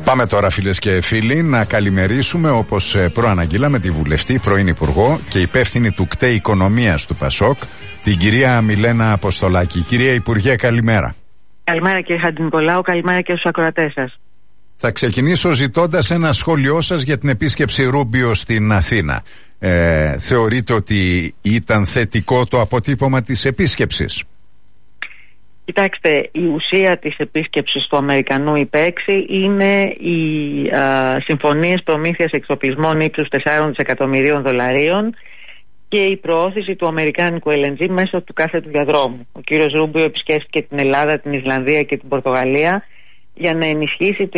Πάμε τώρα, φίλες και φίλοι, να καλημερίσουμε, όπως προαναγγείλαμε, τη βουλευτή, πρώην Υπουργό και υπεύθυνη του ΚΤΕ Οικονομίας του ΠΑΣΟΚ, την κυρία Μιλένα Αποστολάκη. Κυρία Υπουργέ, καλημέρα. Καλημέρα, κύριε Χατζηνικολάου, καλημέρα και στους ακροατές σας. Θα ξεκινήσω ζητώντας ένα σχόλιο σας για την επίσκεψη Ρούμπιο στην Αθήνα. Θεωρείτε ότι ήταν θετικό το αποτύπωμα της επίσκεψης? Κοιτάξτε, η ουσία της επίσκεψης του Αμερικανού υπέξη είναι οι συμφωνίες προμήθειας εξοπλισμών ύψους 4 δισεκατομμυρίων δολαρίων και η προώθηση του αμερικάνικου LNG μέσω του κάθετου διαδρόμου. Ο κύριος Ρούμπιο επισκέφθηκε την Ελλάδα, την Ισλανδία και την Πορτογαλία για να ενισχύσει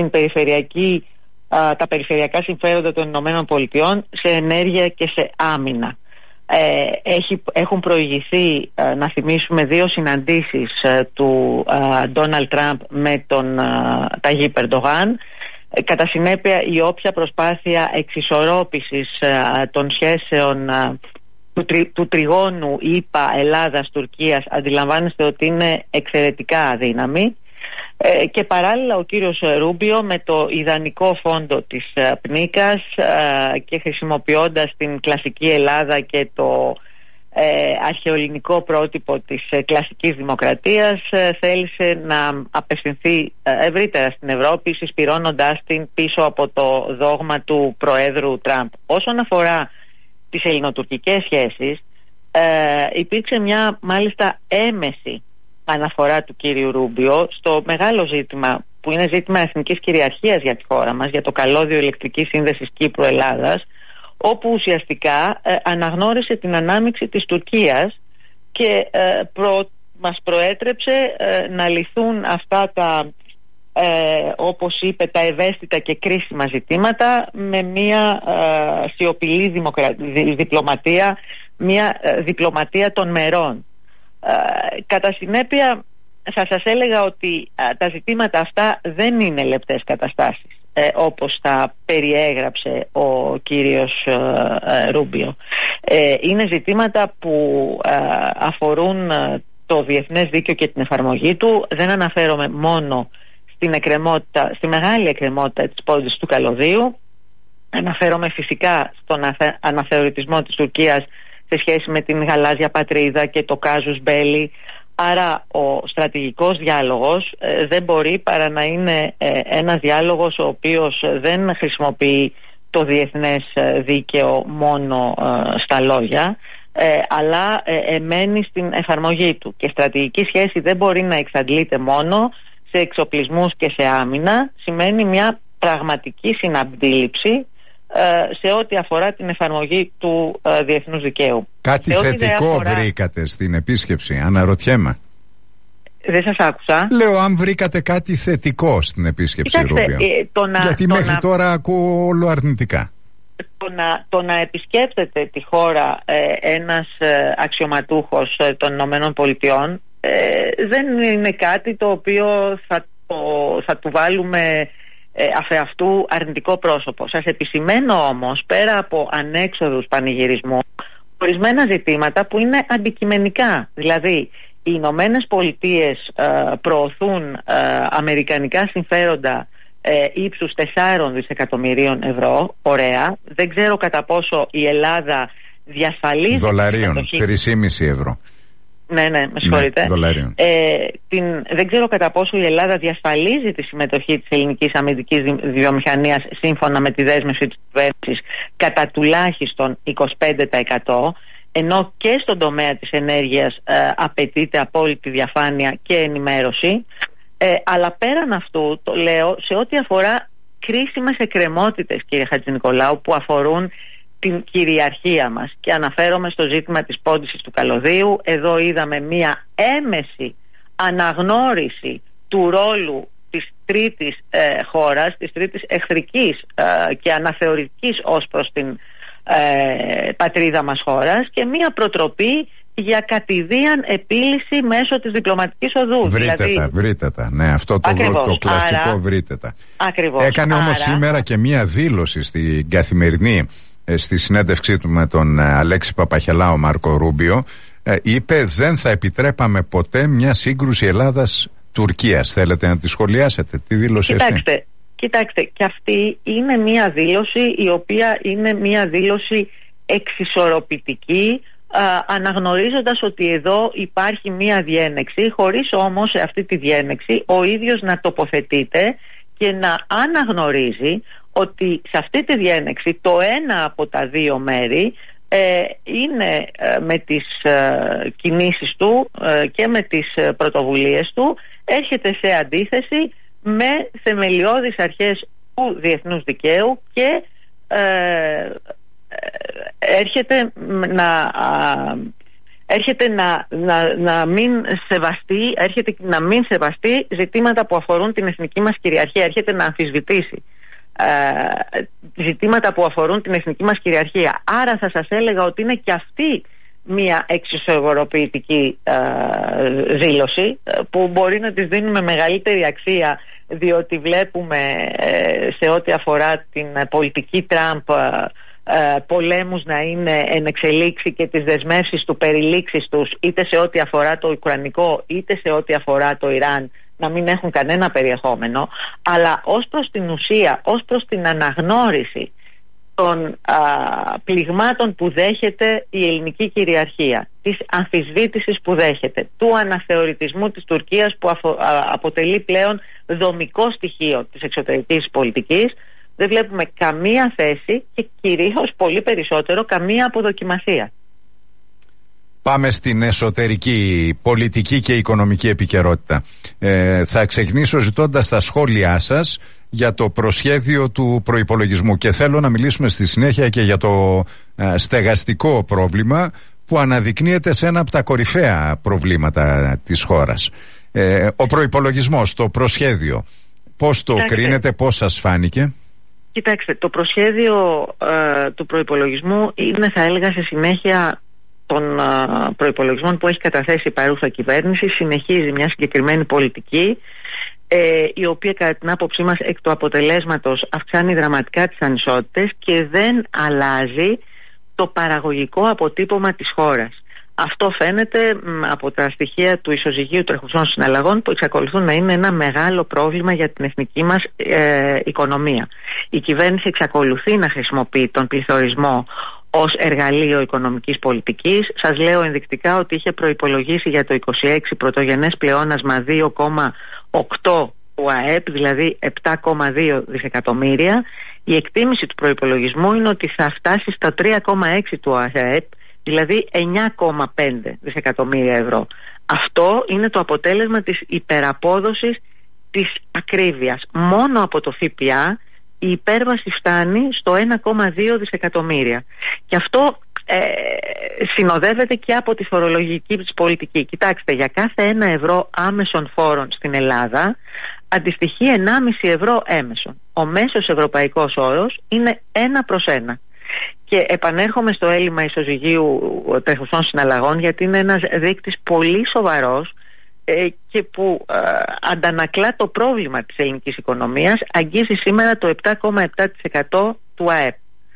τα περιφερειακά συμφέροντα των Ηνωμένων Πολιτειών σε ενέργεια και σε άμυνα. Έχουν προηγηθεί, να θυμίσουμε, 2 συναντήσεις του Ντόναλντ Τραμπ με τον Ταγίπ Ερντογάν. Κατά συνέπεια, η όποια προσπάθεια εξισορρόπησης των σχέσεων του τριγώνου ΙΠΑ, Ελλάδας, Τουρκίας, αντιλαμβάνεστε ότι είναι εξαιρετικά αδύναμη. Και παράλληλα ο κύριος Ρούμπιο με το ιδανικό φόντο της πνίκας και χρησιμοποιώντας την κλασική Ελλάδα και το αρχαιοελληνικό πρότυπο της κλασικής δημοκρατίας θέλησε να απευθυνθεί ευρύτερα στην Ευρώπη, συσπυρώνοντάς την πίσω από το δόγμα του Προέδρου Τραμπ. Όσον αφορά τις ελληνοτουρκικές σχέσεις, υπήρξε μια μάλιστα έμεση αναφορά του κύριου Ρούμπιο στο μεγάλο ζήτημα που είναι ζήτημα εθνικής κυριαρχίας για τη χώρα μας, για το καλώδιο ηλεκτρικής σύνδεσης Κύπρου-Ελλάδας, όπου ουσιαστικά αναγνώρισε την ανάμειξη της Τουρκίας και μας προέτρεψε να λυθούν αυτά τα όπως είπε, τα ευαίσθητα και κρίσιμα ζητήματα με μια σιωπηλή διπλωματία, μια διπλωματία των μερών. Κατά συνέπεια θα σας έλεγα ότι τα ζητήματα αυτά δεν είναι λεπτές καταστάσεις όπως τα περιέγραψε ο κύριος Ρούμπιο. Είναι ζητήματα που αφορούν το διεθνές δίκαιο και την εφαρμογή του. Δεν αναφέρομαι μόνο στη μεγάλη εκκρεμότητα της πόλης του καλωδίου. Αναφέρομαι φυσικά στον αναθεωρητισμό της Τουρκίας σε σχέση με την γαλάζια πατρίδα και το κάζους μπέλι. Άρα ο στρατηγικός διάλογος δεν μπορεί παρά να είναι ένας διάλογος ο οποίος δεν χρησιμοποιεί το διεθνές δίκαιο μόνο στα λόγια, αλλά εμένει στην εφαρμογή του. Και στρατηγική σχέση δεν μπορεί να εξαντλείται μόνο σε εξοπλισμούς και σε άμυνα. Σημαίνει μια πραγματική συναντήληψη σε ό,τι αφορά την εφαρμογή του διεθνούς δικαίου. Κάτι θετικό βρήκατε στην επίσκεψη, αναρωτιέμαι. Δεν σας άκουσα. Λέω, αν βρήκατε κάτι θετικό στην επίσκεψη Ρούμπιο. Γιατί μέχρι τώρα ακούω όλο αρνητικά. Το να επισκέπτεται τη χώρα ένας αξιωματούχος των Ηνωμένων Πολιτειών δεν είναι κάτι το οποίο θα του βάλουμε αφεαυτού αρνητικό πρόσωπο. Σας επισημαίνω όμως, πέρα από ανέξοδους πανηγυρισμούς, ορισμένα ζητήματα που είναι αντικειμενικά. Δηλαδή, οι Ηνωμένες Πολιτείες προωθούν αμερικανικά συμφέροντα ύψους 4 δισεκατομμυρίων ευρώ. Ωραία. Δεν ξέρω κατά πόσο η Ελλάδα διασφαλίζει δολαρίων, 3,5 ευρώ. Ναι, με συγχωρείτε. Ναι, δεν ξέρω κατά πόσο η Ελλάδα διασφαλίζει τη συμμετοχή της ελληνικής αμυντικής βιομηχανίας σύμφωνα με τη δέσμευση της κυβέρνησης κατά τουλάχιστον 25%, ενώ και στον τομέα της ενέργειας απαιτείται απόλυτη διαφάνεια και ενημέρωση. Αλλά πέραν αυτού, το λέω, σε ό,τι αφορά κρίσιμες εκκρεμότητες, κύριε Χατζηνικολάου, που αφορούν την κυριαρχία μας, και αναφέρομαι στο ζήτημα της πόντισης του καλωδίου. Εδώ είδαμε μία έμεση αναγνώριση του ρόλου της τρίτης χώρας, της τρίτης εχθρικής και αναθεωρητικής ως προς την πατρίδα μας χώρας, και μία προτροπή για κατηδίαν επίλυση μέσω της διπλωματικής οδού. Βρείτε τα. Ναι, αυτό το κλασικό, βρείτε τα. Ακριβώς. Έκανε όμως σήμερα και μία δήλωση στην Καθημερινή, στη συνέντευξή του με τον Αλέξη Παπαχελάο, Μάρκο Ρούμπιο. Είπε, δεν θα επιτρέπαμε ποτέ μια σύγκρουση Ελλάδας-Τουρκίας. Θέλετε να τη σχολιάσετε τη δήλωση αυτή? Κοιτάξτε, Κοιτάξτε, και αυτή είναι μία δήλωση η οποία είναι μία δήλωση εξισορροπητική, αναγνωρίζοντας ότι εδώ υπάρχει μία διένεξη, χωρίς όμως σε αυτή τη διένεξη ο ίδιος να τοποθετείται και να αναγνωρίζει ότι σε αυτή τη διένεξη το ένα από τα δύο μέρη είναι με τις κινήσεις του και με τις πρωτοβουλίες του έρχεται σε αντίθεση με θεμελιώδεις αρχές του διεθνούς δικαίου και έρχεται να μην σεβαστεί ζητήματα που αφορούν την εθνική μας κυριαρχία, έρχεται να αμφισβητήσει ζητήματα που αφορούν την εθνική μας κυριαρχία. Άρα θα σας έλεγα ότι είναι και αυτή μια εξισορροπητική δήλωση που μπορεί να της δίνουμε μεγαλύτερη αξία, διότι βλέπουμε σε ό,τι αφορά την πολιτική Τραμπ πολέμους να είναι εν εξελίξει και τις δεσμεύσεις του περιλήξεις τους, είτε σε ό,τι αφορά το Ουκρανικό είτε σε ό,τι αφορά το Ιράν, να μην έχουν κανένα περιεχόμενο, αλλά ως προς την ουσία, ως προς την αναγνώριση των πληγμάτων που δέχεται η ελληνική κυριαρχία, της αμφισβήτησης που δέχεται, του αναθεωρητισμού της Τουρκίας που αποτελεί πλέον δομικό στοιχείο της εξωτερικής πολιτικής, δεν βλέπουμε καμία θέση και κυρίως πολύ περισσότερο καμία αποδοκιμασία. Πάμε στην εσωτερική πολιτική και οικονομική επικαιρότητα. Θα ξεκινήσω ζητώντας τα σχόλιά σας για το προσχέδιο του προϋπολογισμού και θέλω να μιλήσουμε στη συνέχεια και για το στεγαστικό πρόβλημα που αναδεικνύεται σε ένα από τα κορυφαία προβλήματα της χώρας. Ο προϋπολογισμός, το προσχέδιο, πώς το κρίνετε, πώς σας φάνηκε? Κοιτάξτε, το προσχέδιο του προϋπολογισμού είναι, θα έλεγα, σε συνέχεια των προϋπολογισμών που έχει καταθέσει η παρούσα κυβέρνηση. Συνεχίζει μια συγκεκριμένη πολιτική η οποία κατά την άποψή μας εκ του αποτελέσματος αυξάνει δραματικά τις ανισότητες και δεν αλλάζει το παραγωγικό αποτύπωμα της χώρας. Αυτό φαίνεται από τα στοιχεία του ισοζυγίου τρεχουσών συναλλαγών που εξακολουθούν να είναι ένα μεγάλο πρόβλημα για την εθνική μας οικονομία. Η κυβέρνηση εξακολουθεί να χρησιμοποιεί τον πληθωρισμό ως εργαλείο οικονομικής πολιτικής. Σας λέω ενδεικτικά ότι είχε προϋπολογίσει για το 26 πρωτογενές πλεόνασμα 2,8 του ΑΕΠ, δηλαδή 7,2 δισεκατομμύρια. Η εκτίμηση του προϋπολογισμού είναι ότι θα φτάσει στα 3,6 του ΑΕΠ, δηλαδή 9,5 δισεκατομμύρια ευρώ. Αυτό είναι το αποτέλεσμα της υπεραπόδοσης της ακρίβειας. Μόνο από το ΦΠΑ η υπέρβαση φτάνει στο 1,2 δισεκατομμύρια. Και αυτό συνοδεύεται και από τη φορολογική της πολιτική. Κοιτάξτε, για κάθε 1 ευρώ άμεσων φόρων στην Ελλάδα αντιστοιχεί 1,5 ευρώ έμεσων. Ο μέσος ευρωπαϊκός όρος είναι 1/1. Και επανέρχομαι στο έλλειμμα ισοζυγίου τρεχουσών συναλλαγών, γιατί είναι ένας δείκτης πολύ σοβαρός και που αντανακλά το πρόβλημα της ελληνικής οικονομίας. Αγγίζει σήμερα το 7,7% του ΑΕΠ.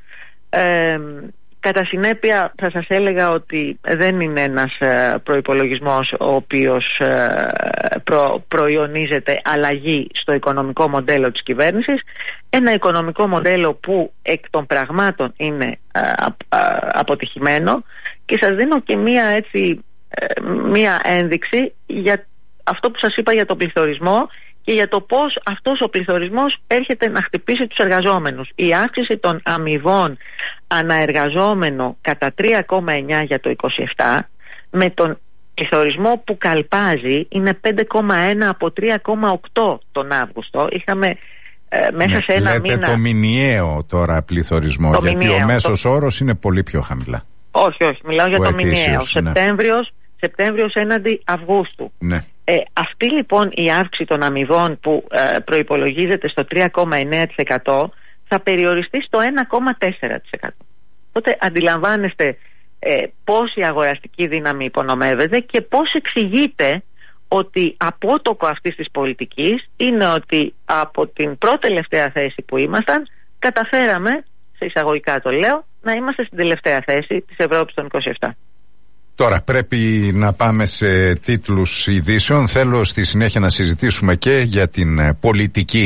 Κατά συνέπεια θα σας έλεγα ότι δεν είναι ένας προϋπολογισμός ο οποίος προϊονίζεται αλλαγή στο οικονομικό μοντέλο της κυβέρνησης. Ένα οικονομικό μοντέλο που εκ των πραγμάτων είναι αποτυχημένο, και σας δίνω και μία ένδειξη για αυτό που σας είπα για τον πληθωρισμό και για το πώς αυτός ο πληθωρισμός έρχεται να χτυπήσει τους εργαζόμενους. Η αύξηση των αμοιβών αναεργαζόμενο κατά 3,9 για το 27, με τον πληθωρισμό που καλπάζει είναι 5,1 από 3,8 τον Αύγουστο. Είχαμε μέσα σε ένα λέτε μήνα... το μηνιαίο τώρα πληθωρισμό, γιατί μηνιαίο, ο μέσος όρος είναι πολύ πιο χαμηλά. Όχι, μιλάω για το μηνιαίο. Σεπτέμβριος έναντι Αυγούστου. Ναι. Αυτή λοιπόν η αύξηση των αμοιβών που προϋπολογίζεται στο 3,9% θα περιοριστεί στο 1,4%. Οπότε αντιλαμβάνεστε πώς η αγοραστική δύναμη υπονομεύεται και πώς εξηγείται ότι απότοκο αυτής της πολιτικής είναι ότι από την πρώτη τελευταία θέση που ήμασταν καταφέραμε, σε εισαγωγικά το λέω, να είμαστε στην τελευταία θέση της Ευρώπης των 27. Τώρα πρέπει να πάμε σε τίτλους ειδήσεων. Θέλω στη συνέχεια να συζητήσουμε και για την πολιτική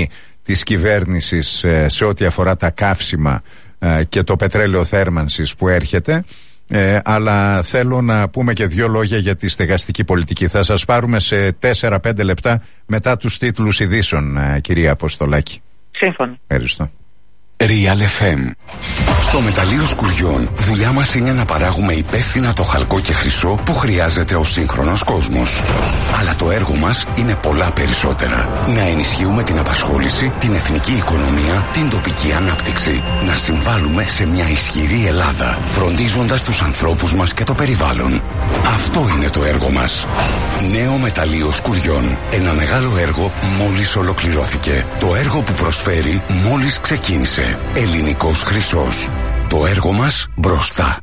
της κυβέρνησης σε ό,τι αφορά τα καύσιμα και το πετρέλαιο θέρμανσης που έρχεται. Αλλά θέλω να πούμε και δύο λόγια για τη στεγαστική πολιτική. Θα σας πάρουμε σε 4-5 λεπτά μετά τους τίτλους ειδήσεων, κυρία Αποστολάκη. Σύμφωνα. Ευχαριστώ. Real FM. Στο μεταλλείο Σκουριών, δουλειά μας είναι να παράγουμε υπεύθυνα το χαλκό και χρυσό που χρειάζεται ο σύγχρονος κόσμος. Αλλά το έργο μας είναι πολλά περισσότερα. Να ενισχύουμε την απασχόληση, την εθνική οικονομία, την τοπική ανάπτυξη. Να συμβάλλουμε σε μια ισχυρή Ελλάδα, φροντίζοντας τους ανθρώπους μας και το περιβάλλον. Αυτό είναι το έργο μας. Νέο μεταλλείο Σκουριών. Ένα μεγάλο έργο μόλις ολοκληρώθηκε. Το έργο που προσφέρει μόλις ξεκίνησε. Ελληνικός χρυσός. Το έργο μας μπροστά.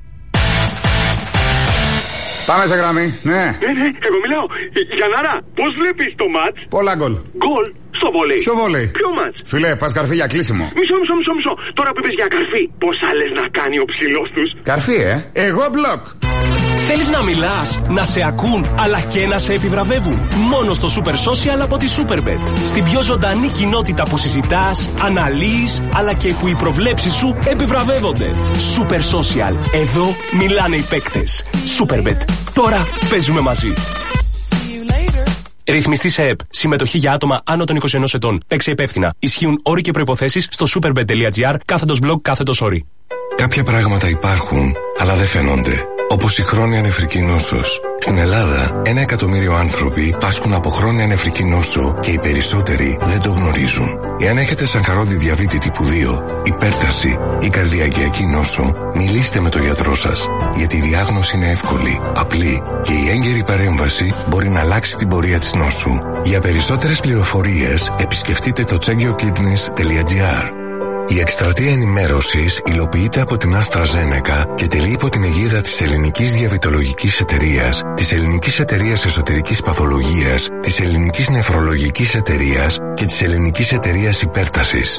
Πάμε σε γραμμή, ναι. Εγώ μιλάω. Γιαννάρα, πώς βλέπεις το μάτς? Πολλά γκολ. Γκολ στο βολέι. Ποιο βολέι? Ποιο μάτς? Φιλέ, πας καρφί για κλείσιμο. Μισό. Τώρα που είπες για καρφί, πόσα λες να κάνει ο ψηλός τους? Καρφί, εγώ μπλοκ. Θέλεις να μιλάς, να σε ακούν, αλλά και να σε επιβραβεύουν? Μόνο στο Super Social από τη Superbet. Στην πιο ζωντανή κοινότητα που συζητάς, αναλύεις, αλλά και που οι προβλέψεις σου επιβραβεύονται. Super Social. Εδώ μιλάνε οι παίκτες. Superbet. Τώρα παίζουμε μαζί. Ρυθμιστή σε ΕΠ. Συμμετοχή για άτομα άνω των 21 ετών. Παίξε υπεύθυνα. Ισχύουν όροι και προϋποθέσεις στο superbet.gr/blog/όροι. Κάποια πράγματα υπάρχουν, αλλά δεν φαίνονται. Όπως η χρόνια νεφρική νόσος. Στην Ελλάδα, 1 εκατομμύριο άνθρωποι πάσχουν από χρόνια νεφρική νόσο και οι περισσότεροι δεν το γνωρίζουν. Εάν έχετε σακχαρώδη διαβήτη τύπου 2, υπέρταση ή καρδιαγγειακή νόσο, μιλήστε με τον γιατρό σας. Γιατί η διάγνωση είναι εύκολη, απλή και η έγκαιρη παρέμβαση μπορεί να αλλάξει την πορεία της νόσου. Για περισσότερες πληροφορίες, επισκεφτείτε το checkyourkidneys.gr. Η εκστρατεία ενημέρωσης υλοποιείται από την AstraZeneca και τελεί υπό την αιγίδα της Ελληνικής Διαβητολογικής Εταιρείας, της Ελληνικής Εταιρείας Εσωτερικής Παθολογίας, της Ελληνικής Νεφρολογικής Εταιρείας και της Ελληνικής Εταιρείας Υπέρτασης.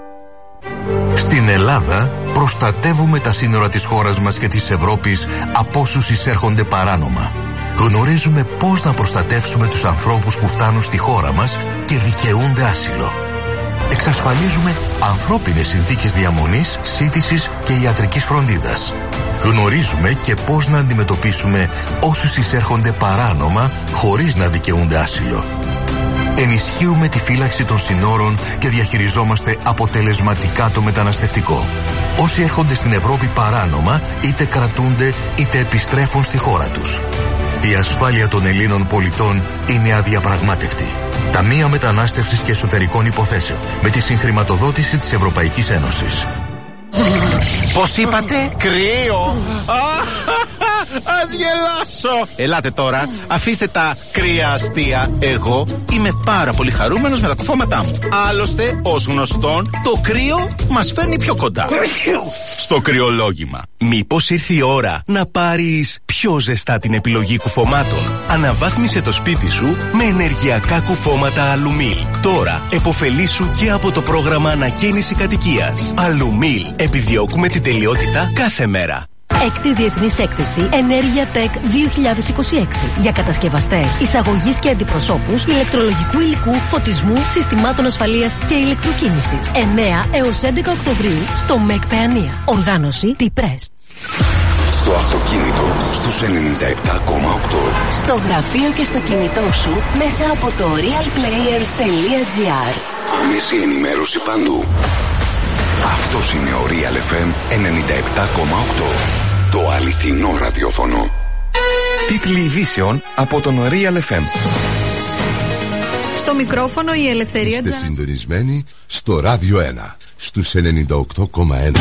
Στην Ελλάδα προστατεύουμε τα σύνορα της χώρας μας και της Ευρώπης από όσους εισέρχονται παράνομα. Γνωρίζουμε πώς να προστατεύσουμε τους ανθρώπους που φτάνουν στη χώρα μας και δικαιούνται άσυλο. Εξασφαλίζουμε ανθρώπινες συνθήκες διαμονής, σύντησης και ιατρικής φροντίδας. Γνωρίζουμε και πώς να αντιμετωπίσουμε όσους εισέρχονται παράνομα χωρίς να δικαιούνται άσυλο. Ενισχύουμε τη φύλαξη των συνόρων και διαχειριζόμαστε αποτελεσματικά το μεταναστευτικό. Όσοι έρχονται στην Ευρώπη παράνομα είτε κρατούνται είτε επιστρέφουν στη χώρα τους. Η ασφάλεια των Ελλήνων πολιτών είναι αδιαπραγμάτευτη. Ταμεία Μετανάστευσης και Εσωτερικών Υποθέσεων με τη συγχρηματοδότηση της Ευρωπαϊκής Ένωσης. Πώς είπατε? Κρύο. Ας γελάσω. Ελάτε τώρα, αφήστε τα κρύα αστεία. Εγώ είμαι πάρα πολύ χαρούμενος με τα κουφώματά μου. Άλλωστε, ως γνωστόν, το κρύο μας φέρνει πιο κοντά στο κρυολόγημα. Μήπως ήρθε η ώρα να πάρεις πιο ζεστά την επιλογή κουφωμάτων? Αναβάθμισε το σπίτι σου με ενεργειακά κουφώματα Αλουμίλ. Τώρα επωφελήσου και από το πρόγραμμα ανακαίνιση κατοικίας. Αλουμίλ. Επιδιώκουμε την τελειότητα κάθε μέρα. Έκτη Διεθνής Έκθεση Ενέργεια Tech 2026 για κατασκευαστές, εισαγωγής και αντιπροσώπους ηλεκτρολογικού υλικού, φωτισμού, συστημάτων ασφαλείας και ηλεκτροκίνησης. 9 έως 11 Οκτωβρίου στο ΜΕΚ Παιανία. Οργάνωση T-Press. Στο αυτοκίνητο στους 97,8. Στο γραφείο και στο κινητό σου μέσα από το realplayer.gr. Άμεση ενημέρωση παντού. Αυτός είναι ο Real FM 97,8. Το αληθινό ραδιόφωνο. Τίτλοι ειδήσεων από τον Real FM. Στο μικρόφωνο η Ελευθερία Τζα. Είστε συντονισμένοι στο Ράδιο 1 στους 98,1.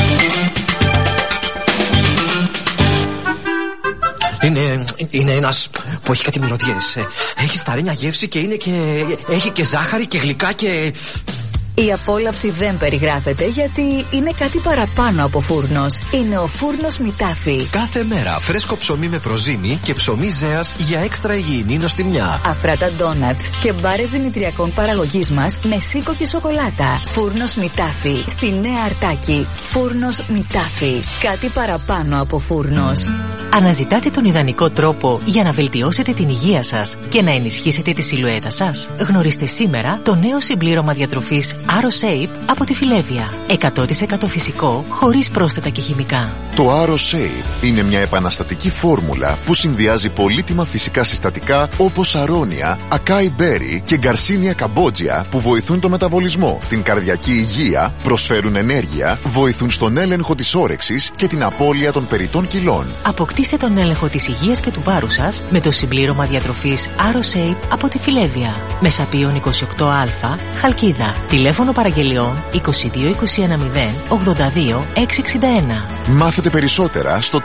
Είναι ένας που έχει κάτι μυρωδιές. Έχει σταρένια γεύση και έχει και ζάχαρη και γλυκά και... Η απόλαυση δεν περιγράφεται γιατί είναι κάτι παραπάνω από φούρνος. Είναι ο φούρνος Μητάφι. Κάθε μέρα φρέσκο ψωμί με προζύμι και ψωμί ζέας για έξτρα υγιεινή νοστιμιά. Αφράτα ντόνατς και μπάρες δημητριακών παραγωγής μας με σίκο και σοκολάτα. Φούρνος Μητάφι. Στη Νέα Αρτάκη. Φούρνος Μητάφι. Κάτι παραπάνω από φούρνος. Αναζητάτε τον ιδανικό τρόπο για να βελτιώσετε την υγεία σας και να ενισχύσετε τη σιλουέτα σας? Γνωρίστε σήμερα το νέο συμπλήρωμα διατροφής AroShape από τη Φιλέβια. 100% φυσικό, χωρίς πρόσθετα και χημικά. Το AroShape είναι μια επαναστατική φόρμουλα που συνδυάζει πολύτιμα φυσικά συστατικά όπως αρώνια, ακάι μπέρι και γκαρσίνια καμπότζια που βοηθούν το μεταβολισμό, την καρδιακή υγεία, προσφέρουν ενέργεια, βοηθούν στον έλεγχο της όρεξης και την απώλεια των περιττών κιλών. Αποκτήστε τον έλεγχο της υγείας και του βάρους σας με το συμπλήρωμα διατροφής AroShape από τη Φιλέβια. Μεσαπίων 28α, Χαλκίδα. Τηλέφωνο παραγγελιών 22 210 82 661. Μάθετε περισσότερα στο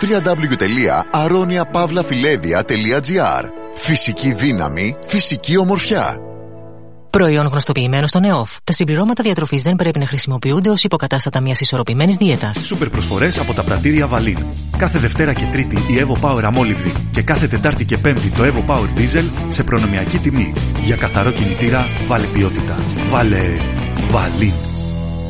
www.aroniapavlafilevia.gr. Φυσική δύναμη, φυσική ομορφιά. Προϊόν γνωστοποιημένο στον ΕΟΦ. Τα συμπληρώματα διατροφής δεν πρέπει να χρησιμοποιούνται ως υποκατάστατα μιας ισορροπημένης δίαιτας. Σούπερ προσφορές από τα πρατήρια Βαλίν. Κάθε Δευτέρα και Τρίτη η Evo Power αμόλυβδη και κάθε Τετάρτη και Πέμπτη το Evo Power Diesel σε προνομιακή τιμή. Για καθαρό κινητήρα βάλε ποιότητα. Βάλε Βαλίν.